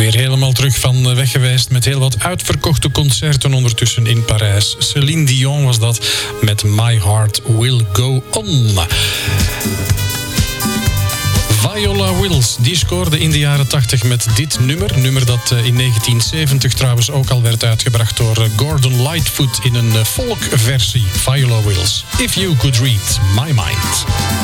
Weer helemaal terug van weg geweest met heel wat uitverkochte concerten ondertussen in Parijs. Céline Dion was dat met My Heart Will Go On. Viola Wills, die scoorde in de jaren 80 met dit nummer dat in 1970 trouwens ook al werd uitgebracht door Gordon Lightfoot in een folkversie. Viola Wills, If You Could Read My Mind.